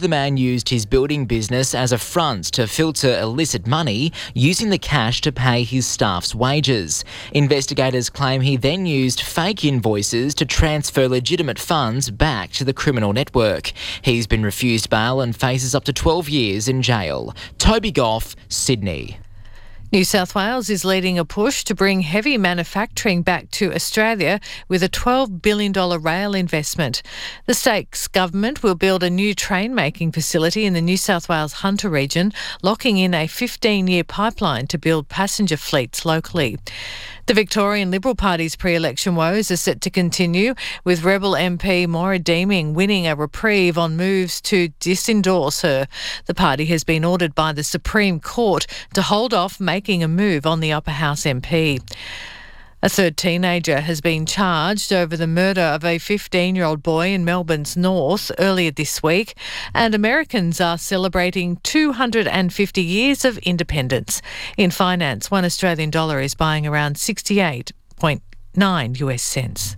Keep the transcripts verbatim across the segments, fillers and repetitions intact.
the man used his building business as a front to filter illicit money, using the cash to pay his staff's wages. Investigators claim he then used fake invoices to transfer legitimate funds back to the criminal network. He's been refused bail and faces up to twelve years in jail. Toby Goff, Sydney. New South Wales is leading a push to bring heavy manufacturing back to Australia with a twelve billion dollars rail investment. The state's government will build a new train-making facility in the New South Wales Hunter region, locking in a fifteen-year pipeline to build passenger fleets locally. The Victorian Liberal Party's pre-election woes are set to continue, with Rebel M P Maura Deeming winning a reprieve on moves to disendorse her. The party has been ordered by the Supreme Court to hold off making a move on the Upper House M P. A third teenager has been charged over the murder of a fifteen-year-old boy in Melbourne's north earlier this week, and Americans are celebrating two hundred fifty years of independence. In finance, one Australian dollar is buying around sixty-eight point nine U S cents.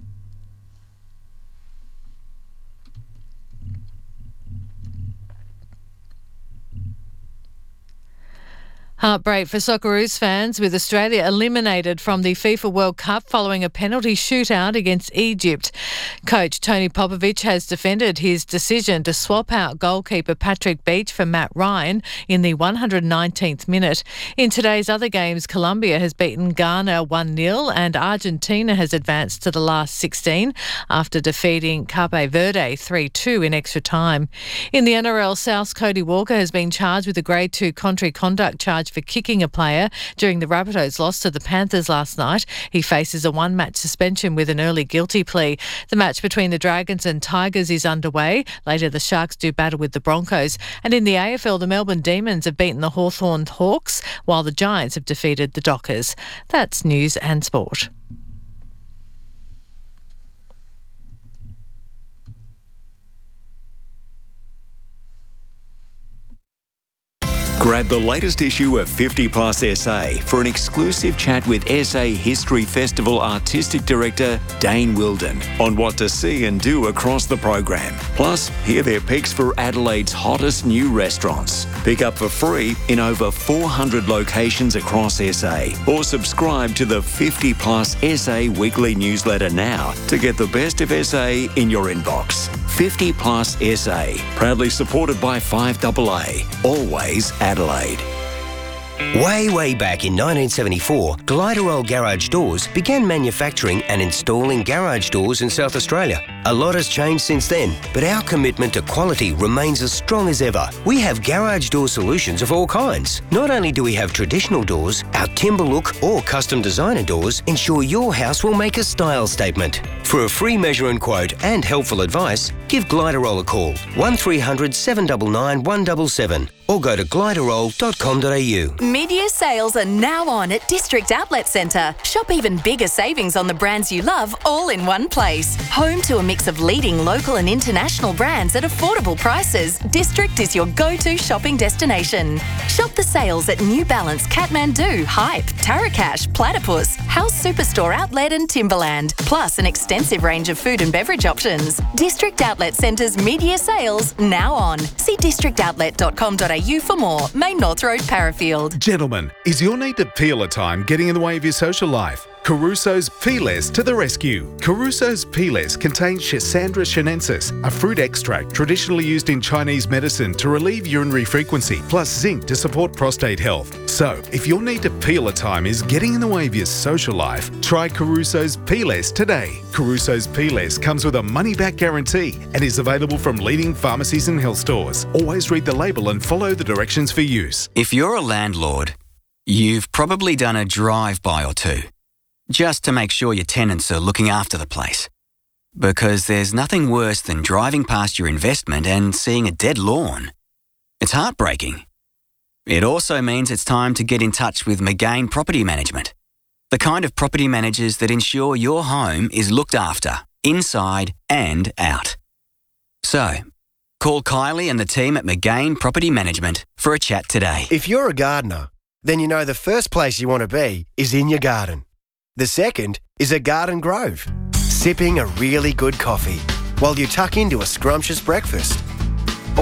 Heartbreak for Socceroos fans, with Australia eliminated from the FIFA World Cup following a penalty shootout against Egypt. Coach Tony Popovic has defended his decision to swap out goalkeeper Patrick Beach for Matt Ryan in the one hundred nineteenth minute. In today's other games, Colombia has beaten Ghana one nil and Argentina has advanced to the last sixteen after defeating Cape Verde three two in extra time. In the N R L, South's Cody Walker has been charged with a Grade two contrary conduct charge for kicking a player during the Rabbitohs' loss to the Panthers last night. He faces a one-match suspension with an early guilty plea. The match between the Dragons and Tigers is underway. Later, the Sharks do battle with the Broncos. And in the A F L, the Melbourne Demons have beaten the Hawthorn Hawks, while the Giants have defeated the Dockers. That's news and sport. Grab the latest issue of fifty plus S A for an exclusive chat with S A History Festival Artistic Director Dane Wilden on what to see and do across the program. Plus, hear their picks for Adelaide's hottest new restaurants. Pick up for free in over four hundred locations across S A, or subscribe to the fifty plus S A weekly newsletter now to get the best of S A in your inbox. fifty plus S A, proudly supported by five A A, always Adelaide. Way, way back in nineteen seventy-four, Gliderol Garage Doors began manufacturing and installing garage doors in South Australia. A lot has changed since then, but our commitment to quality remains as strong as ever. We have garage door solutions of all kinds. Not only do we have traditional doors, our timber look or custom designer doors ensure your house will make a style statement. For a free measure and quote and helpful advice, give Gliderol a call, one three hundred, seven nine nine, one seven seven, or go to gliderol dot com dot a u. Mid-year sales are now on at District Outlet Centre. Shop even bigger savings on the brands you love all in one place. Home to a mix of leading local and international brands at affordable prices, District is your go-to shopping destination. Shop the sales at New Balance, Kathmandu, Hype, Tarakash, Platypus, House Superstore Outlet and Timberland, plus an extensive range of food and beverage options. District Outlet Centre's mid-year sales now on. See district outlet dot com dot a u for more. Main North Road, Parafield. Gentlemen, is your need to peel a time getting in the way of your social life? Caruso's Peeless to the rescue. Caruso's Peeless contains Schisandra chinensis, a fruit extract traditionally used in Chinese medicine to relieve urinary frequency, plus zinc to support prostate health. So, if your need to peel a time is getting in the way of your social life, try Caruso's Peeless today. Caruso's Peeless comes with a money-back guarantee and is available from leading pharmacies and health stores. Always read the label and follow the directions for use. If you're a landlord, you've probably done a drive-by or two, just to make sure your tenants are looking after the place. Because there's nothing worse than driving past your investment and seeing a dead lawn. It's heartbreaking. It also means it's time to get in touch with McGain Property Management, the kind of property managers that ensure your home is looked after, inside and out. So, call Kylie and the team at McGain Property Management for a chat today. If you're a gardener, then you know the first place you want to be is in your garden. The second is a garden grove, sipping a really good coffee while you tuck into a scrumptious breakfast.